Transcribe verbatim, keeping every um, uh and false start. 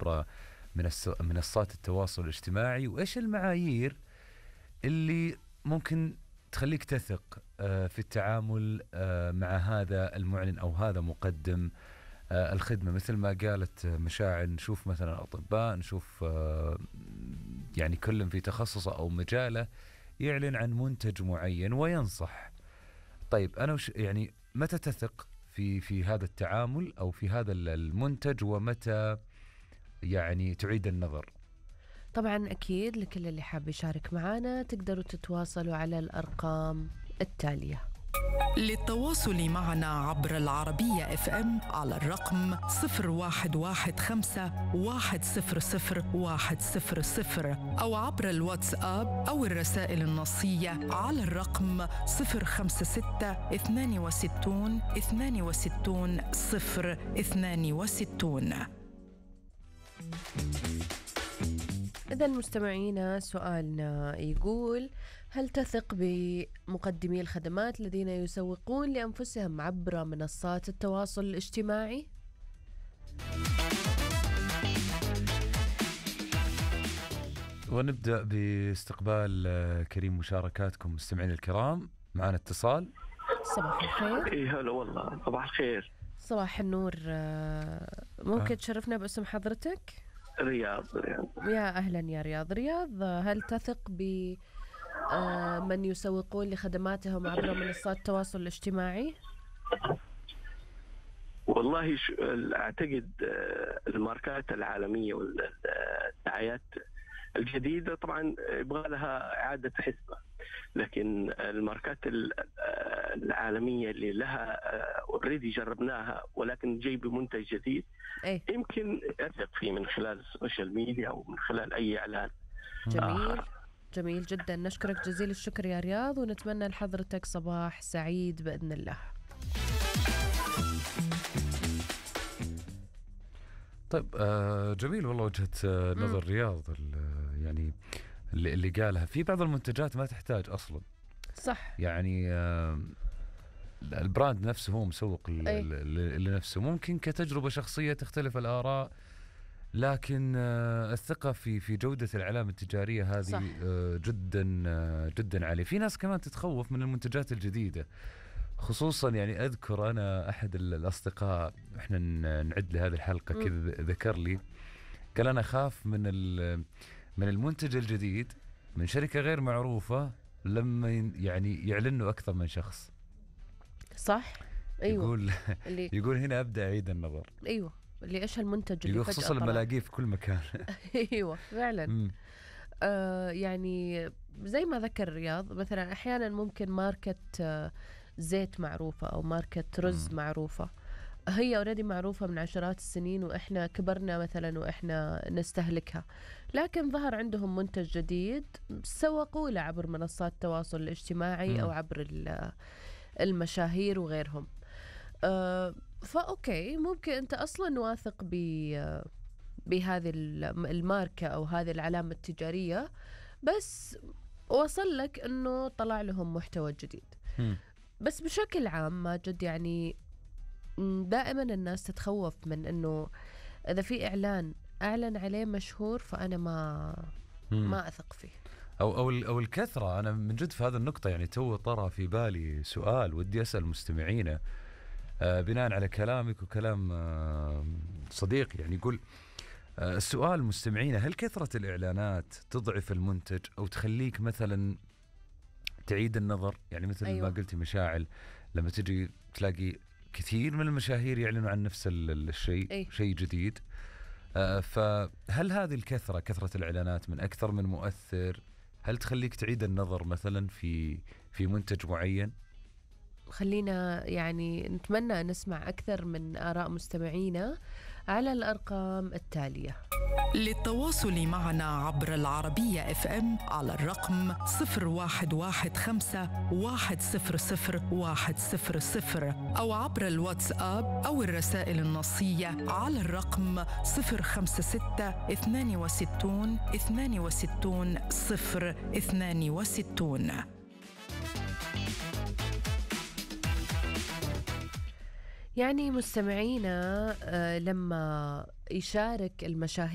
عبر منصات التواصل الاجتماعي، وإيش المعايير اللي ممكن تخليك تثق في التعامل مع هذا المعلن أو هذا مقدم الخدمة. مثل ما قالت مشاعل، نشوف مثلا أطباء، نشوف يعني كل في تخصصه أو مجاله يعلن عن منتج معين وينصح. طيب أنا وش يعني متى تثق في في هذا التعامل أو في هذا المنتج، ومتى يعني تعيد النظر؟ طبعا أكيد لكل اللي حاب يشارك معنا تقدروا تتواصلوا على الأرقام التالية. للتواصل معنا عبر العربية اف ام على الرقم صفر واحد واحد خمسة واحد صفر صفر واحد صفر صفر، أو عبر الواتساب أو الرسائل النصية على الرقم صفر خمسة ستة اثنان وستون اثنان وستون صفر اثنان وستون. إذا مستمعينا سؤالنا يقول: هل تثق بمقدمي الخدمات الذين يسوقون لأنفسهم عبر منصات التواصل الاجتماعي؟ ونبدأ باستقبال كريم مشاركاتكم مستمعين الكرام. معنا اتصال. صباح الخير. ايه هلا والله، صباح الخير. صباح النور. ممكن تشرفنا باسم حضرتك؟ رياض. رياض يا أهلا يا رياض. رياض، هل تثق بمن يسوقون لخدماتهم عبر منصات التواصل الاجتماعي؟ والله أعتقد الماركات العالمية والدعايات الجديدة طبعا يبغى لها إعادة حسبة، لكن الماركات العالمية اللي لها اوريدي جربناها ولكن جاي بمنتج جديد أيه؟ يمكن أثق فيه من خلال السوشيال ميديا أو من خلال أي إعلان. جميل آه. جميل جدا، نشكرك جزيل الشكر يا رياض، ونتمنى لحضرتك صباح سعيد بإذن الله. طيب آه جميل والله وجهة آه نظر رياض. يعني اللي, اللي قالها في بعض المنتجات ما تحتاج أصلا. صح. يعني آه البراند نفسه هو مسوق لنفسه. ممكن كتجربة شخصية تختلف الآراء، لكن آه الثقة في في جودة العلامة التجارية هذه آه جدا آه جدا عالية. في ناس كمان تتخوف من المنتجات الجديدة، خصوصا يعني أذكر أنا أحد الأصدقاء إحنا نعد لهذه الحلقة كذا ذكر لي، قال أنا خاف من من المنتج الجديد من شركة غير معروفة لما يعني يعلنوا أكثر من شخص. صح. أيوة. يقول يقول هنا أبدأ أعيد النظر. أيوة، اللي إيش المنتج اللي فجأة خصوصا لما الاقيه في كل مكان. أيوة فعلا. آه يعني زي ما ذكر رياض، مثلا أحيانا ممكن ماركة آه زيت معروفة أو ماركة رز م. معروفة، هي أوريدي معروفة من عشرات السنين وإحنا كبرنا مثلا وإحنا نستهلكها، لكن ظهر عندهم منتج جديد سوقوا له عبر منصات التواصل الاجتماعي م. أو عبر المشاهير وغيرهم. أه فأوكي، ممكن أنت أصلا واثق بهذه الماركة أو هذه العلامة التجارية، بس وصل لك أنه طلع لهم محتوى جديد. م. بس بشكل عام ماجد، يعني دائما الناس تتخوف من انه اذا في اعلان اعلن عليه مشهور فانا ما مم. ما اثق فيه، او او او الكثره. انا من جد في هذه النقطه يعني تو طرى في بالي سؤال ودي اسال مستمعينا آه بناء على كلامك وكلام آه صديقي. يعني يقول آه السؤال مستمعينا: هل كثره الاعلانات تضعف المنتج او تخليك مثلا تعيد النظر؟ يعني مثل أيوة. ما قلتي مشاعل، لما تجي تلاقي كثير من المشاهير يعلنوا عن نفس الشيء أي. شيء جديد، آه فهل هذه الكثرة كثرة الإعلانات من أكثر من مؤثر هل تخليك تعيد النظر مثلا في في منتج معين؟ خلينا يعني نتمنى نسمع أكثر من آراء مستمعينا على الأرقام التالية. للتواصل معنا عبر العربية اف ام على الرقم صفر واحد واحد خمسة واحد صفر صفر واحد صفر صفر، أو عبر الواتساب أو الرسائل النصية على الرقم صفر خمسة ستة اثنان وستون اثنان وستون صفر اثنان وستون. يعني مستمعينا لما يشارك المشاهير